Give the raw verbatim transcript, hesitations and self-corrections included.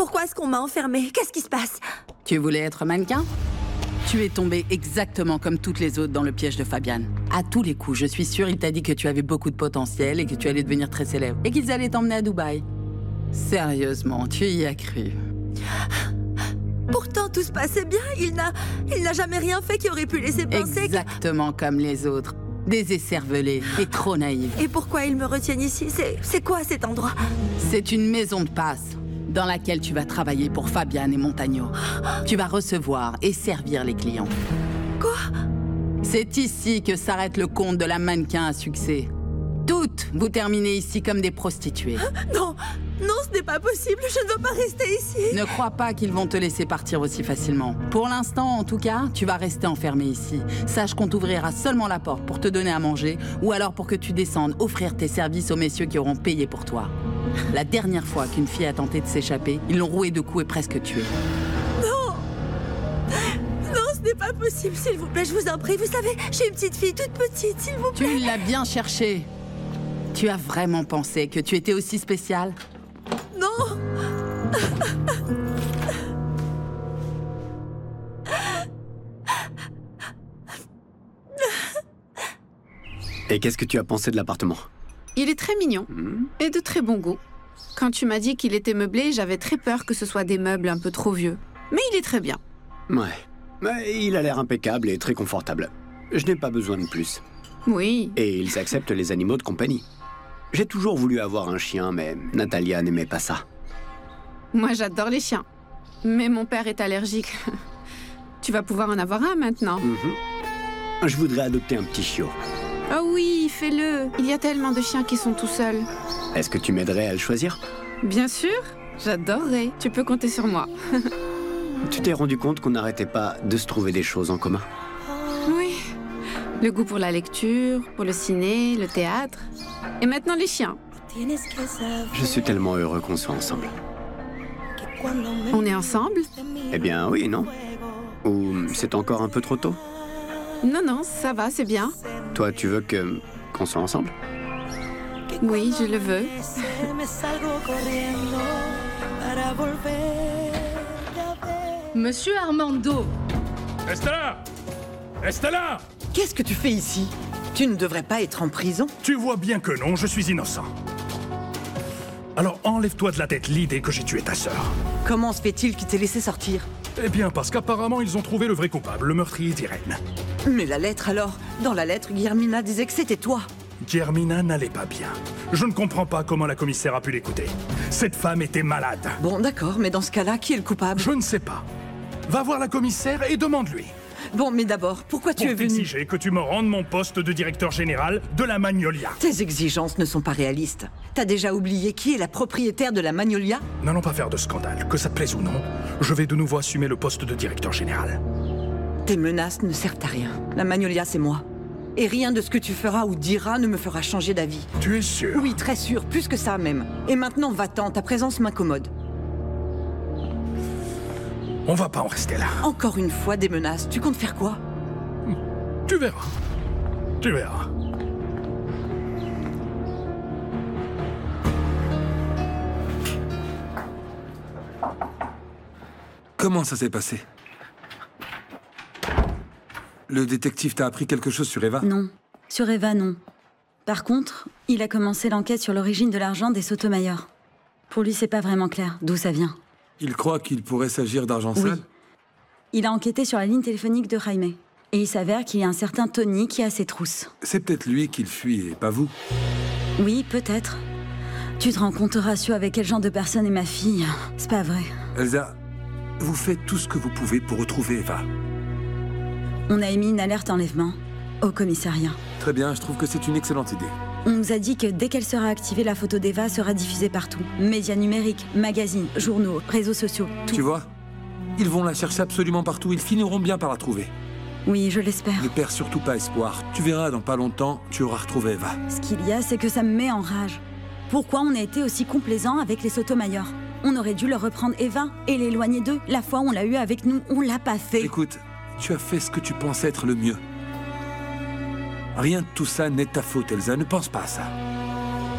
Pourquoi est-ce qu'on m'a enfermée? Qu'est-ce qui se passe? Tu voulais être mannequin? Tu es tombé exactement comme toutes les autres dans le piège de Fabian. À tous les coups, je suis sûre, il t'a dit que tu avais beaucoup de potentiel et que tu allais devenir très célèbre. Et qu'ils allaient t'emmener à Dubaï. Sérieusement, tu y as cru. Pourtant, tout se passait bien. Il n'a... il n'a jamais rien fait qui aurait pu laisser penser Exactement que... comme les autres. Des écervelés et trop naïfs. Et pourquoi ils me retiennent ici? C'est... c'est quoi cet endroit? C'est une maison de passe dans laquelle tu vas travailler pour Fabian et Montagno. Tu vas recevoir et servir les clients. Quoi? C'est ici que s'arrête le compte de la mannequin à succès. Toutes, vous terminez ici comme des prostituées. Non, non, ce n'est pas possible, je ne veux pas rester ici. Ne crois pas qu'ils vont te laisser partir aussi facilement. Pour l'instant, en tout cas, tu vas rester enfermé ici. Sache qu'on t'ouvrira seulement la porte pour te donner à manger, ou alors pour que tu descendes offrir tes services aux messieurs qui auront payé pour toi. La dernière fois qu'une fille a tenté de s'échapper, ils l'ont rouée de coups et presque tuée. Non! Non, ce n'est pas possible, s'il vous plaît, je vous en prie. Vous savez, j'ai une petite fille toute petite, s'il vous plaît. Tu l'as bien cherché. Tu as vraiment pensé que tu étais aussi spéciale? Non! Et qu'est-ce que tu as pensé de l'appartement? Il est très mignon mmh. et de très bon goût. Quand tu m'as dit qu'il était meublé, j'avais très peur que ce soit des meubles un peu trop vieux. Mais il est très bien. Ouais. Mais il a l'air impeccable et très confortable. Je n'ai pas besoin de plus. Oui. Et ils acceptent les animaux de compagnie. J'ai toujours voulu avoir un chien, mais Natalia n'aimait pas ça. Moi, j'adore les chiens. Mais mon père est allergique. Tu vas pouvoir en avoir un maintenant. Mmh. Je voudrais adopter un petit chiot. Oh oui, fais-le. Il y a tellement de chiens qui sont tout seuls. Est-ce que tu m'aiderais à le choisir? Bien sûr. J'adorerais. Tu peux compter sur moi. Tu t'es rendu compte qu'on n'arrêtait pas de se trouver des choses en commun? Oui. Le goût pour la lecture, pour le ciné, le théâtre. Et maintenant les chiens. Je suis tellement heureux qu'on soit ensemble. On est ensemble? Eh bien, oui, non? Ou c'est encore un peu trop tôt? Non, non, ça va, c'est bien. Toi, tu veux que qu'on soit ensemble? Oui, je le veux. Monsieur Armando! Estella! Estella! Qu'est-ce que tu fais ici? Tu ne devrais pas être en prison. Tu vois bien que non, je suis innocent. Alors enlève-toi de la tête l'idée que j'ai tué ta sœur. Comment se fait-il qu'il t'ait laissé sortir? Eh bien, parce qu'apparemment, ils ont trouvé le vrai coupable, le meurtrier d'Irène. Mais la lettre alors? Dans la lettre, Guillermina disait que c'était toi. Guillermina n'allait pas bien. Je ne comprends pas comment la commissaire a pu l'écouter. Cette femme était malade. Bon, d'accord, mais dans ce cas-là, qui est le coupable? Je ne sais pas. Va voir la commissaire et demande-lui. Bon, mais d'abord, pourquoi tu Pour es venu? t'exiger que tu me rendes mon poste de directeur général de la Magnolia. Tes exigences ne sont pas réalistes. T'as déjà oublié qui est la propriétaire de la Magnolia? N'allons pas faire de scandale. Que ça te plaise ou non, je vais de nouveau assumer le poste de directeur général. Tes menaces ne servent à rien. La Magnolia, c'est moi. Et rien de ce que tu feras ou diras ne me fera changer d'avis. Tu es sûr? Oui, très sûr, plus que ça même. Et maintenant, va-t'en, ta présence m'incommode. On va pas en rester là. Encore une fois, des menaces. Tu comptes faire quoi? Tu verras. Tu verras. Comment ça s'est passé? Le détective t'a appris quelque chose sur Eva? Non. Sur Eva, non. Par contre, il a commencé l'enquête sur l'origine de l'argent des Sotomayor. Pour lui, c'est pas vraiment clair d'où ça vient. Il croit qu'il pourrait s'agir d'argent Oui. sale? Il a enquêté sur la ligne téléphonique de Jaime. Et il s'avère qu'il y a un certain Tony qui a ses trousses. C'est peut-être lui qu'il fuit et pas vous. Oui, peut-être. Tu te rends compte, Horatio, avec quel genre de personne est ma fille? C'est pas vrai. Elsa, vous faites tout ce que vous pouvez pour retrouver Eva. On a émis une alerte enlèvement au commissariat. Très bien, je trouve que c'est une excellente idée. On nous a dit que dès qu'elle sera activée, la photo d'Eva sera diffusée partout. Médias numériques, magazines, journaux, réseaux sociaux, tout. Tu vois? Ils vont la chercher absolument partout, ils finiront bien par la trouver. Oui, je l'espère. Ne perds surtout pas espoir. Tu verras, dans pas longtemps, tu auras retrouvé Eva. Ce qu'il y a, c'est que ça me met en rage. Pourquoi on a été aussi complaisant avec les Sotomayor? On aurait dû leur reprendre Eva et l'éloigner d'eux. La fois où on l'a eu avec nous, on l'a pas fait. Écoute, tu as fait ce que tu pensais être le mieux. Rien de tout ça n'est ta faute, Elsa. Ne pense pas à ça.